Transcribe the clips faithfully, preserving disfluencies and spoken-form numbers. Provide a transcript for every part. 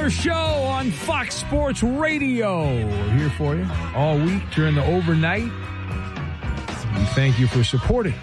Maller Show on Fox Sports Radio. We're here for you all week during the overnight. We thank you for supporting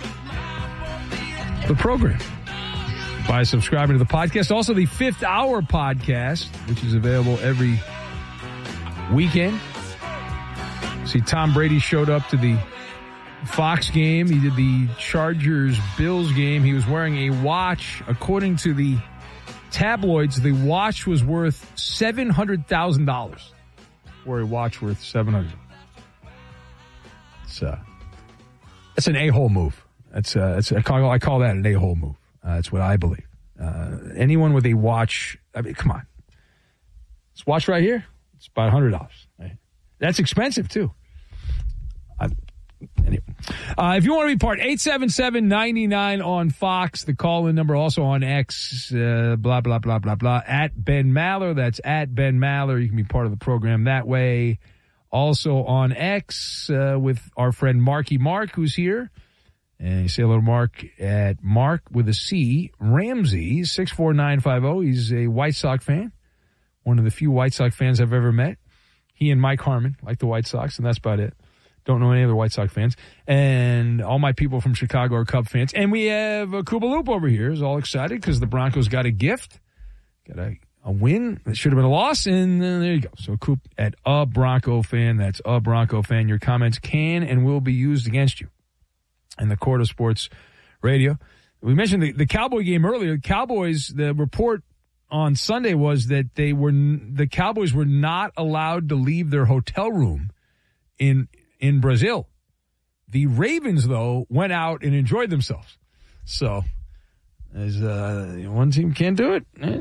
the program by subscribing to the podcast. Also, the Fifth Hour podcast, which is available every weekend. See, Tom Brady showed up to the Fox game. He did the Chargers-Bills game. He was wearing a watch. According to the tabloids, the watch was worth seven hundred thousand dollars. Or a watch worth seven hundred thousand dollars. It's, uh, it's an a-hole move. That's, uh, it's, I, call, I call that an a-hole move. Uh, that's what I believe. Uh, anyone with a watch, I mean, come on. This watch right here, it's about one hundred dollars. Right? That's expensive, too. I, anyway. Uh, if you want to be part, eight seven seven, nine nine on Fox. The call-in number also on X, uh, blah, blah, blah, blah, blah. At Ben Maller. That's at Ben Maller. You can be part of the program that way. Also on X uh, with our friend Marky Mark, who's here. And you say hello to Mark at Mark with a C, Ramsey, six four nine five zero. He's a White Sox fan. One of the few White Sox fans I've ever met. He and Mike Harmon like the White Sox, and that's about it. Don't know any other White Sox fans. And all my people from Chicago are Cub fans. And we have uh, Kuba Loop over here is all excited because the Broncos got a gift. Got a, a win. It should have been a loss. And uh, there you go. So Coop at a Bronco fan. That's a Bronco fan. Your comments can and will be used against you in the court of sports radio. We mentioned the, the Cowboy game earlier. Cowboys, the report on Sunday was that they were the Cowboys were not allowed to leave their hotel room in in Brazil. The Ravens, though, went out and enjoyed themselves. So, as uh, one team can't do it, eh?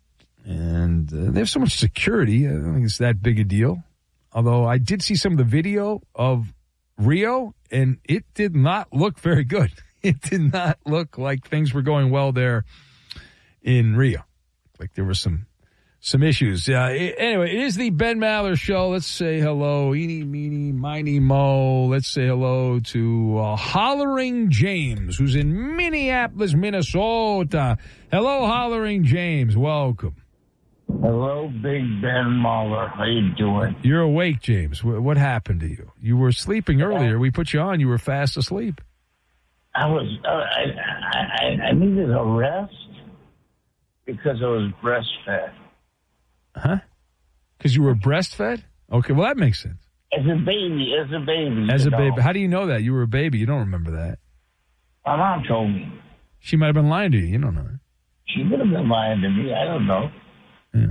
And uh, they have so much security. I don't think it's that big a deal. Although I did see some of the video of Rio, and it did not look very good. It did not look like things were going well there in Rio. Like there were some some issues. Uh, it, anyway, it is the Ben Maller Show. Let's say hello, eeny, meeny, miny, mo. Let's say hello to uh, Hollering James, who's in Minneapolis, Minnesota. Hello, Hollering James. Welcome. Hello, Big Ben Maller. How you doing? You're awake, James. What, what happened to you? You were sleeping earlier. We put you on. You were fast asleep. I was. Uh, I, I I needed a rest because I was breastfed. Huh? Because you were breastfed? Okay, well, that makes sense. As a baby, as a baby. As a know. baby. How do you know that? You were a baby. You don't remember that. My mom told me. She might have been lying to you. You don't know. She could have been lying to me. I don't know. Yeah.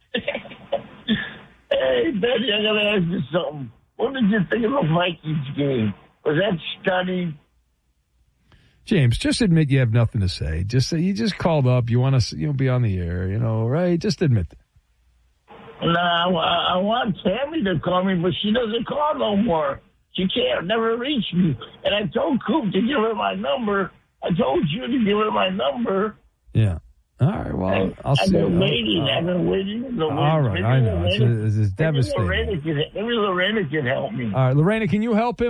Hey, Betty, I got to ask you something. What did you think of the Vikings game? Was that stunning? James, just admit you have nothing to say. Just say you just called up. You want to you know, be on the air, you know, right? Just admit it. No, I, I want Tammy to call me, but she doesn't call no more. She can't, never reach me. And I told Coop to give her my number. I told you to give her my number. Yeah. All right, well, I, I'll I've see. been waiting. Uh, I've been waiting. I've been all waiting. right, Maybe I know. Lorena, It's, it's, it's maybe devastating. Lorena can, maybe Lorena can help me. All right, Lorena, can you help him?